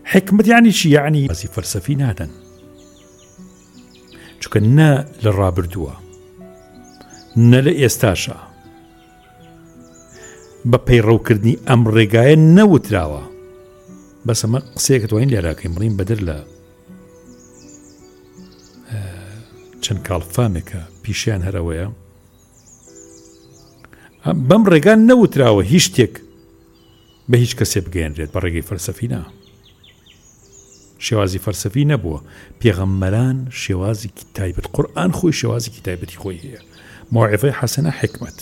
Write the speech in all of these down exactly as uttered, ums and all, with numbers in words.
حکمت یعنی چی؟ یعنی بەزی فەلسەفی نادەن، چونکە نە لە ڕابردووە نە لە ئێستاشە بە پەیڕەوکردنی ئەم ڕێگایە نەوتراوە. بەس ئەمە قسەیەکە توانین لێراکەین بڵین بەدر لە چەند کاڵفامێکە پیشیان هەرەوەیە بەم ڕێگان نەوتراوە هیچ شتێک بە هیچ کەسێ بگەێنرێت بە ڕێگەی فەلسەفی نا. شێوازی فەلسەفی نەبووە، پێغەمبەران شێوازی تایبەت، قورئان خۆی شێوازی تایبەتی خۆی هەیە. موعظەی حەسەنە حکمت،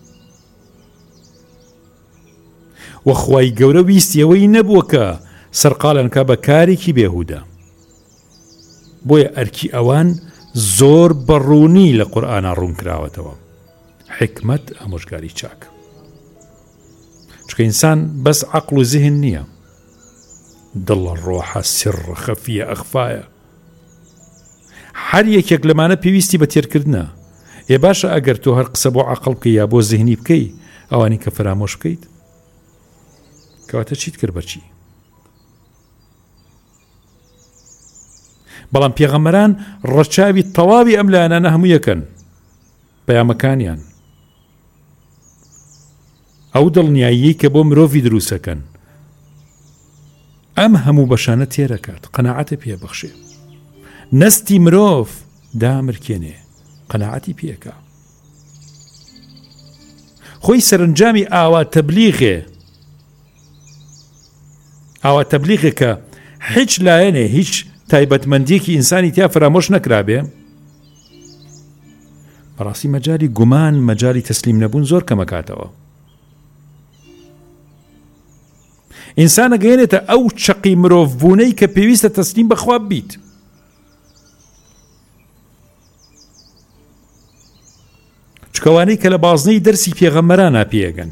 وەخوای گەورە ویستیەوەی نەبووە کە سەرقاڵن کا بە کارێکی بێهودە. بۆیە ئەرکی ئەوان زۆر بەڕوونی لە قورئانە ڕوونکراوەتەوە. حکمت ئامۆژگاری چاک، چکە ئینسان بەس عەقڵ و زیهن نییە، دڵە، ڕۆحە، سڕە، خەفیە، ئەخفایە. هەر یەکێک لەمانە پێویستی بە تێرکردنە. ئێ باشە ئەگەر تۆ هەر قسە بۆ عەقڵ بکەی یا بۆ زیهنی بکەی، ئەوانی کە فرامۆش بکەیت کەواتە چیت کرد بەچی؟ بەڵام پێغەمبەران ڕەچاوی تەواوی ئەم لایەنانە هەموو یەکەن پەیامەکانیان. ئەو دڵنیایی کە بۆ مرۆڤی دروستەکەن ئەم هەموو بەشانە تێرەکات، قەناعەتە پێبەخشێ، نەستی مرۆڤ دامرکێنێ، قەناعەتی پێکا. خۆی سەرنجامی ئاوا تەبلیغێ، ئاوا تەبلیغێ کە هیچ لایەنێ هیچ تایبەتمەندیەکی ئینسانی تیا فرامۆش نەکرابێ، بەڕاستی مەجاری گومان، مەجاری تەسلیم نەبوون زۆر کەمەکاتەوە. ئینسانە گەیەنێتە ئەو چەقی مرۆڤ بوونەی کە پێویستە تەسلیم بەخوا بیت. چکەوانەی کە لە بازنەی دەرسی پێغەمبەرانە پێگەن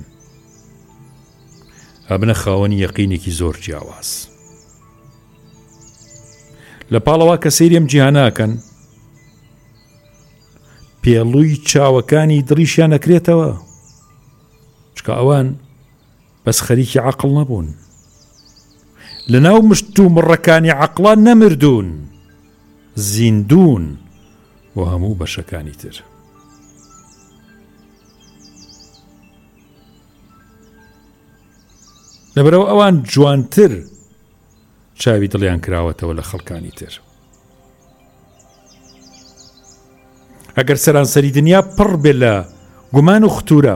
ئەبنە خاوەنی یەقینێکی زۆر جیاواز. لە پاڵەوە کە سەیری ئەم جیهاناکەن پێڵووی چاوەکانی دڵیشیان نەکرێتەوە، چکە ئەوان بەس خەریکی عەقڵ نەبوون، لە ناو مشت و مڕەکانی عەقڵان نەمردوون، زیندوون بۆ هەموو بەشەکانی تر. لەبەرەوە ئەوان جوانتر چاوی دڵیان کراوەتەوە لە خەڵکانی تر. ئەگەر سەرانسەری دنیا پڕ بێ لە گومان و ختورە،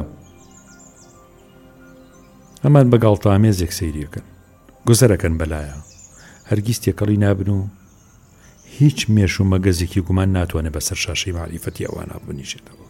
ئەمان بەگاڵتەئامێزێک سەیریەکەن، گوزەرەکەن بەلایە، هەرگیز تێکەڵی نابن و هیچ مێش و مەگەزێکی گومان ناتوانێت بەسەر شاشەی معریفەتی ئەوانە بنیشێتەوە.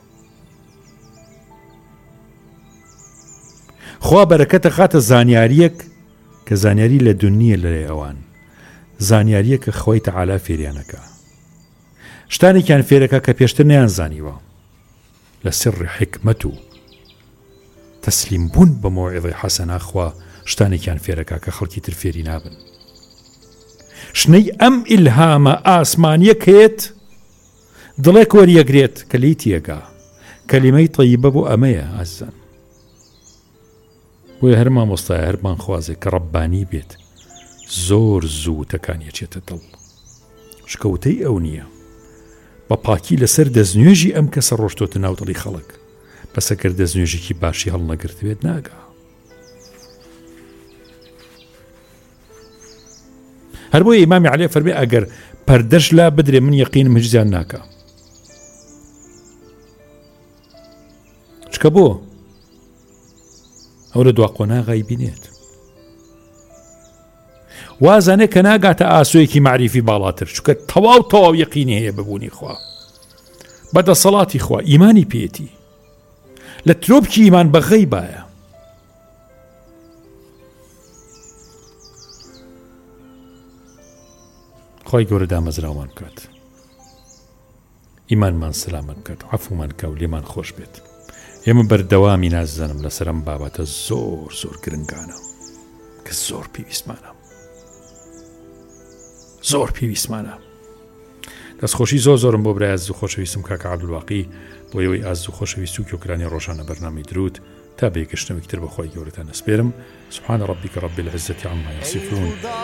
خوا بەرەکەتە خاتە زانیاریەک کە زانیاری لە دونیە لەلای ئەوان، زانیاریە کە خۆی تەعالا فێریانەکە، شتانێکیان فێرەکە کە پێشتر نەیان زانیوە، لە سڕی حکمت و تەسلیم بوون بە مۆعیظەی حەسەنە خوا شتانێکیان فێرەکە کە خەڵکی تر فێری نابن. شنەی ئەم ئیلهامە ئاسمانیە کێت دڵێک وەریەگرێت کە لی تێگا، کەلیمەی تەیبە بۆ ئەمەیە ئازان. بۆیە هەر مامۆستایە هەرمان خوازێک کە ڕەبانی بێت زۆر زوو تەکانیەچێتە دڵ. شکەوتەی ئەو نییە بە پاکی لەسەر دەستنوێژی ئەم کەسە ڕۆشتۆتە ناو دڵی خەڵک، بەسەکەر دەستنوێژێکی باشی هەڵ نەگرتوێت ناگا. هەر بۆیە ئیمامی عەلی فەرمێ ئەگەر پەردەش لا بدرێ من یەقینم هیچ زیان ناکا. چکە بۆ ئەو لە دوا قۆناغای بینێت، وازانێ کە ناگاتە ئاسۆیەکی معریفی باڵاتر، چکە تەواو تەواو یەقینی هەیە ببوونی خوا، بەدەسەڵاتی خوا، ئیمانی پێێتی، لە ترۆبکی ئیمان بە غەیبایە. خۆی گەورە دامەزراومان بکات، ئیمانمان سلامت بکات، عەفومان کە و لێمان خۆش بێت. ئێمە بەردەوامی نازانم لەسەرم بابەتە زۆر زۆر گرنگانە کە زۆر پێویستمانە، زۆر پێویستمانە. دەستخۆشی زۆر زۆرم بۆ برای ئاز و خۆشەویستم کاکە عەبدولواقی بۆ ئەوەی ئاز و خۆشەویست و کۆکرانی ڕۆژانە بەرنامەی درود تا بێگەشتنەوەی تر بەخوای گەورەتان ئەسپێرم. سبحان ربك رب العزة عما يصفون